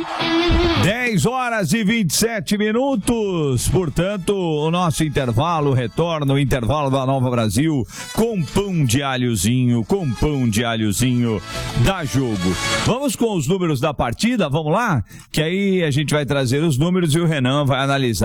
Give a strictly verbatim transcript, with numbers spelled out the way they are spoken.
dez horas e vinte e sete minutos, portanto, o nosso intervalo retorna, o intervalo da Nova Brasil, com pão de alhozinho, com pão de alhozinho da Jogo. Vamos com os números da partida, vamos lá? Que aí a gente vai trazer os números e o Renan vai analisar